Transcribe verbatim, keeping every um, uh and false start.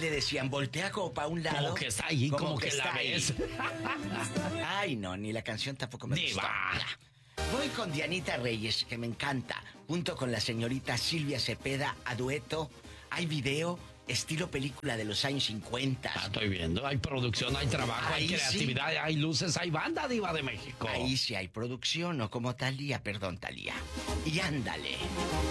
le decían? Voltea como para un lado. Como que está ahí, como, como que, que la ves. Ay, no, ni la canción tampoco me Diva. gustó. Voy con Dianita Reyes, que me encanta, junto con la señorita Silvia Cepeda, a dueto. Hay video, estilo película de los años cincuenta. Ah, estoy viendo, hay producción, hay trabajo, Ahí hay creatividad, sí. hay luces, hay banda, Diva de México. Ahí sí hay producción, no como Talía, perdón, Talía. Y ándale.